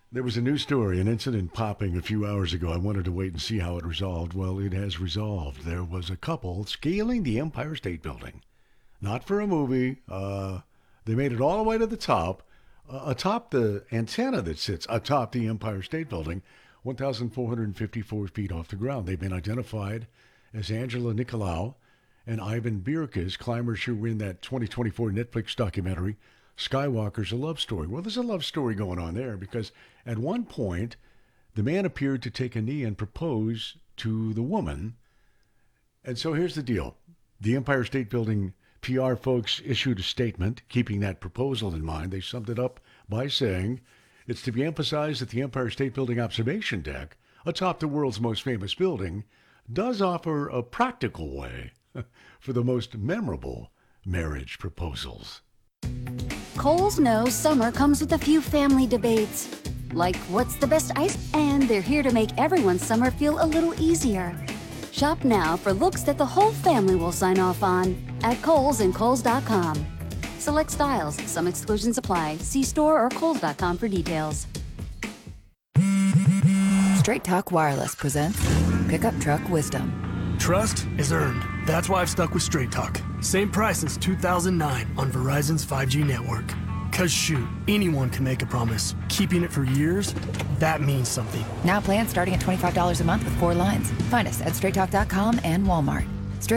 There was a news story, an incident popping a few hours ago. I wanted to wait and see how it resolved. Well, it has resolved. There was a couple scaling the Empire State Building. Not for a movie. They made it all the way to the top, atop the antenna that sits atop the Empire State Building, 1,454 feet off the ground. They've been identified as Angela Nicolau and Ivan Birkas, climbers who were in that 2024 Netflix documentary, Skywalker's a Love Story. Well, there's a love story going on there because at one point, the man appeared to take a knee and propose to the woman. And so here's the deal. The Empire State Building PR folks issued a statement keeping that proposal in mind. They summed it up by saying, it's to be emphasized that the Empire State Building observation deck, atop the world's most famous building, does offer a practical way for the most memorable marriage proposals. Kohl's knows summer comes with a few family debates, like what's the best ice, and they're here to make everyone's summer feel a little easier. Shop now for looks that the whole family will sign off on at Kohl's and Kohls.com. Select styles, some exclusions apply. See store or Kohls.com for details. Straight Talk Wireless presents Pickup Truck Wisdom. Trust is earned. That's why I've stuck with Straight Talk. Same price since 2009 on Verizon's 5G network. Cause shoot, anyone can make a promise. Keeping it for years, that means something. Now plans starting at $25 a month with 4 lines. Find us at straighttalk.com and Walmart.